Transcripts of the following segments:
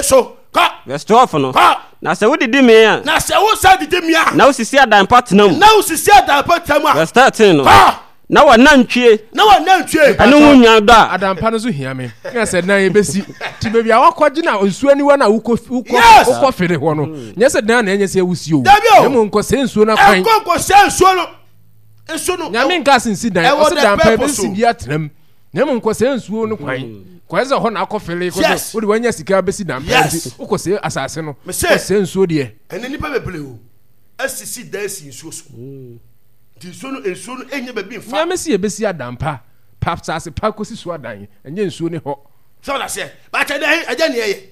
eso ka verse 12 no na se wo didi me a na se wo sa didi me a na wo sisi adan patenam na wo sisi adan patenam a verse 13 no na wa nantwie anu hunya do a adampa no so hia me na se dan ebesi ti be bia wakɔgye na nsuo ani wa na wukɔ fere ho no nya se dan na enye se awusi o emu nkɔ se nsuo na kwan nkɔ se nsuo no nsuo no nya me nka sinsi dan o se dan pa ebesi bi atram nya emu nkɔ se nsuo no kwan kweze ho na akɔ fere ko wo de wanya sika besi dan pa nti wukɔ se asase no ko se nsuo de ene nipa beble o asisi dan si nsuo so nsuo no enye ba bi mfa nya me si ebesi adampa papsase pa kosi so adan enye nsuo ne ho so na se ba ta dan aja ne ye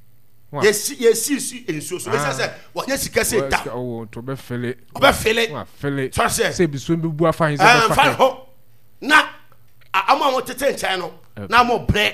yesi nsuo so esa se wanya sika se da o to be fele wa fele so se bi so bi bu afa hin se be fa ho na ama mo tete nchan no na mo bre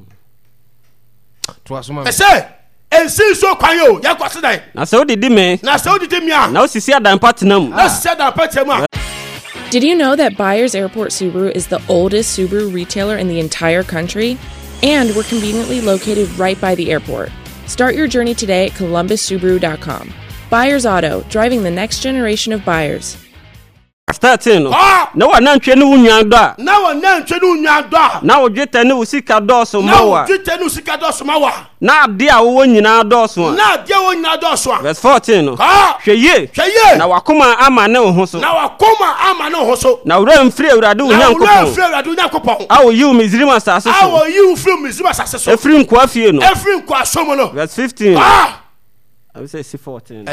to asoma me se ensi so kwan yo ya kwase dan na se odidi me na se odidi me a na osisi adan patenam na sisi adan patenam a. Did you know that Byers Airport Subaru is the oldest Subaru retailer in the entire country? And we're conveniently located right by the airport. Start your journey today at columbussubaru.com. Byers Auto, driving the next generation of buyers. 13 no na wa nantwie ne wunya do a na wa nantwie ne wunya do a na wo dwetɛ ne wo sika dɔso ma wa na wo dwetɛ ne wo sika dɔso ma wa na ade a wo nyina dɔso a na ade a wo nyina dɔso a verse 14 no hwɛ ye na wakoma ama ne wo ho so na wakoma ama ne wo ho so na wura mfiri awurade wo nyankopɔn na wura mfiri awurade wo nyankopɔn a wo yiw Misrim asase so a wo yiw firi Misrim asase so efiri nkwa fie no efiri nkwa asomo no verse 15 I will say 14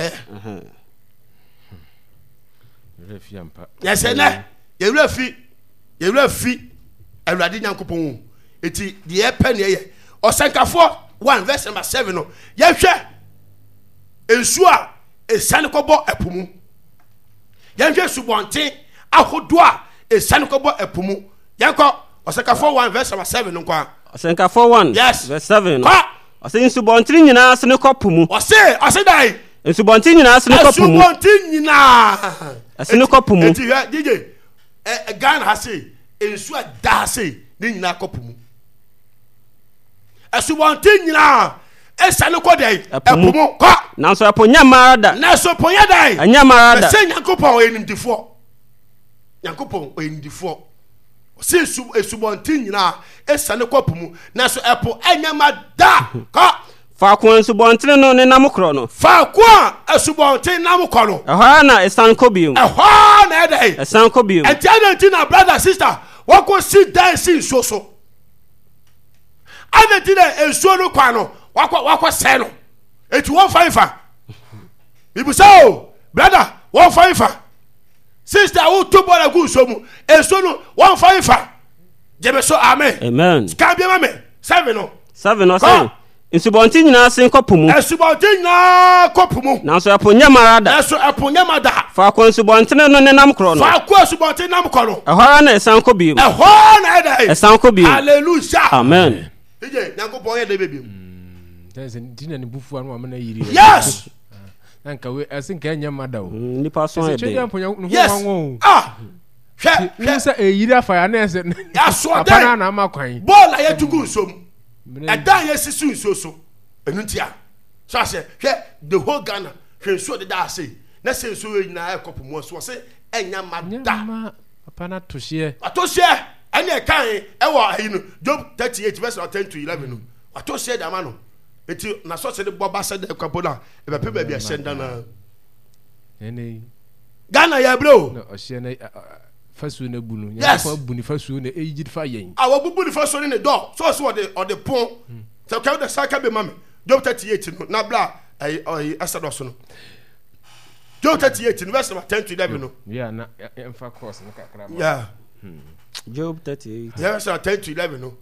yes na yewura fi awurade nyankopɔn eti de epe ne ye osankafo 1 verse number 7 no yehwɛ ensu a esane kɔbɔ apumu yehwɛ subonten ahodo a esane kɔbɔ apumu yankɔ osankafo 1 verse number 7 no kwa osankafo 1 yes verse 7 no osen subonten nyina sene kɔpumu ose dai subonten nyina sene kɔpumu subonten nyina asene kɔpumu eti hwɛ DJ Ghana ha say ensu a da say ne nyina kɔpumu asubonten nyina esane kɔ dai apumu kɔ nanso aponya marada na so ponya dai anya marada se nyankopɔn enimdifo nyankopɔn enimdifo se esubonten nyina esane kɔpumu na so epo anya mada kɔ fa ko subonten no ne nam kro no fa ko asubonten nam kɔ no ɛhɔ na esan kɔ biom ɛhɔ na dai esan kɔ biom enti na brother sister wako sit down sin so aneti na ensuo no kwa no wako sɛ no eti won fa bibusa o brother won fa sister wo to bora gu so mu ensuo no won fa jebe so amen ska bia me 7 no say nsubonten nyina sen kɔpumu nsubonten nyina kɔpumu nanso aponya marada fa ko nsubonten no ne nam kro no fa ko nsubonten nam kro no ɛhɔ na esan kɔ biom ɛhɔ na dai esan kɔ biom hallelujah amen ije nyankopɔn yɛ de bebiom dina ne bufu anu amana yiri yes nanka we asinka enya mada o nipa so yɛ de yes hwɛ sɛ eyiri afa ya na ɛsɛ apana na ama kwan ball ayɛ tugu nsom ɛdan yɛ sisu nsuo so enu ntia so asɛ hwɛ the whole Ghana hwɛ nsuo de da ase na sɛ nsuo nyinaa ɛkɔpo mu so sɛ enya mada apana tohye ɛne kan ɛwɔ ayi no Job 38 verse 10 to 11 no atohye da ma no eti na so se de bɔ ba sɛ de kwapo na ɛbɛpɛ ba bi ahyɛnda na ene Ghana yɛ bro na ɔhye na fasu na bu no nyafa bu ni fasu na eyigi fa yɛn a wabubu ni fasu ne dɔ so ɔde pon sɛ ka de saka be mame Job 38 no na bla ai asado so no Job 38 no verse 10 to 11 no yeah na emfa course no kakra ma yeah Job 38 yeah verse 10 to 11 no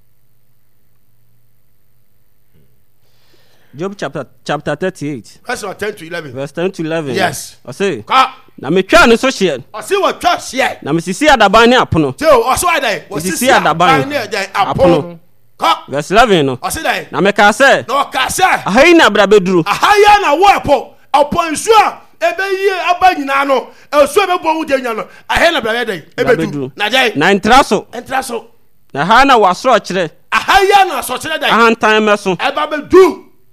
Job chapter 38 verse 10 to 11 verse 10 to 11 yes I say na metwa ne so hye I say what twa hye na mesisi adaban ne apono so I so dai mesisi adaban ne apono ka verse 11 no I say dai na meka sɛ na ka sɛ ahai na bra beduru ahaya na wo apo nsu a ebe yie aba nyina no ensu ebe bo wo de nya no ahaya na bra dai ebedu na dai na entra so na ha na wasoro kyerɛ ahaya na so kyerɛ dai ahantan mɛso eba bedu